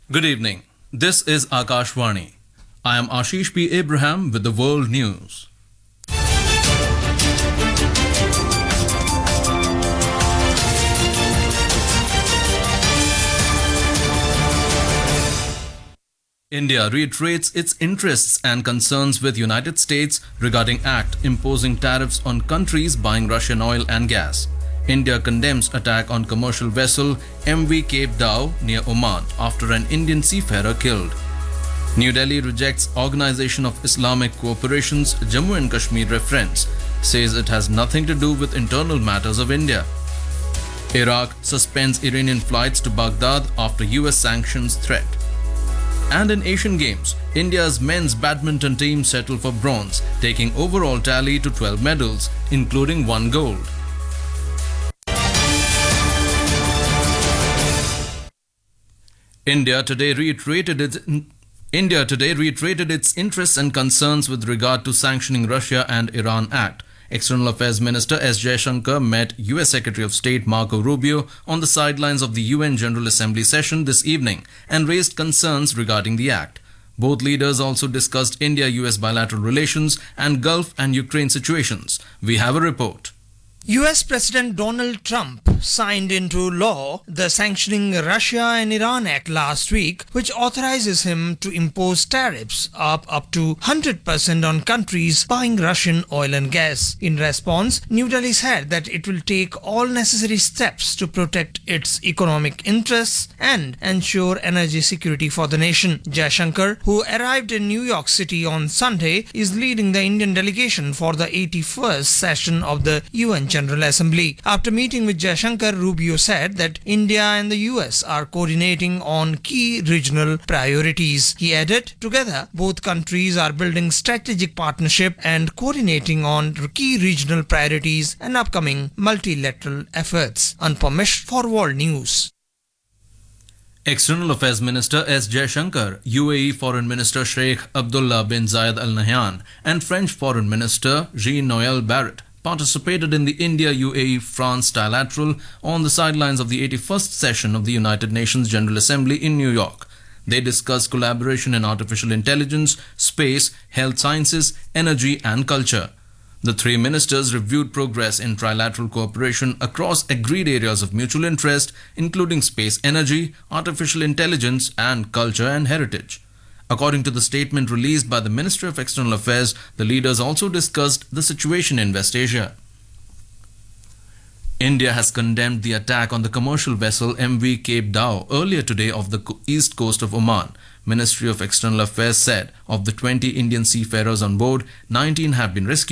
Good evening. This is Akashvani. I am Ashish P. Abraham with the world news. India reiterates its interests and concerns with United States regarding act imposing tariffs on countries buying Russian oil and gas. India condemns attack on commercial vessel MV Cape Dao near Oman after an Indian seafarer killed. New Delhi rejects Organization of Islamic Cooperation's Jammu and Kashmir reference, says it has nothing to do with internal matters of India. Iraq suspends Iranian flights to Baghdad after US sanctions threat. And in Asian Games, India's men's badminton team settled for bronze, taking overall tally to 12 medals, including 1 gold. India today reiterated its interests and concerns with regard to sanctioning Russia and Iran Act. External Affairs Minister S. Jaishankar met US Secretary of State Marco Rubio on the sidelines of the UN General Assembly session this evening and raised concerns regarding the act. Both leaders also discussed India-US bilateral relations and Gulf and Ukraine situations. We have a report. US President Donald Trump signed into law the Sanctioning Russia and Iran Act last week, which authorizes him to impose tariffs up to 100% on countries buying Russian oil and gas. In response, New Delhi said that it will take all necessary steps to protect its economic interests and ensure energy security for the nation. Jaishankar, who arrived in New York City on Sunday, is leading the Indian delegation for the 81st session of the UN General Assembly. After meeting with Jaishankar, Rubio said that India and the US are coordinating on key regional priorities. He added, together, both countries are building strategic partnership and coordinating on key regional priorities and upcoming multilateral efforts. Anupamish for World News. External Affairs Minister S. Jaishankar, UAE Foreign Minister Sheikh Abdullah bin Zayed Al Nahyan, and French Foreign Minister Jean-Noel Barrot participated in the India-UAE-France trilateral on the sidelines of the 81st session of the United Nations General Assembly in New York. They discussed collaboration in artificial intelligence, space, health sciences, energy and culture. The three ministers reviewed progress in trilateral cooperation across agreed areas of mutual interest, including space energy, artificial intelligence and culture and heritage. According to the statement released by the Ministry of External Affairs, the leaders also discussed the situation in West Asia. India has condemned the attack on the commercial vessel MV Cape Dao earlier today off the east coast of Oman. Ministry of External Affairs said of the 20 Indian seafarers on board, 19 have been rescued.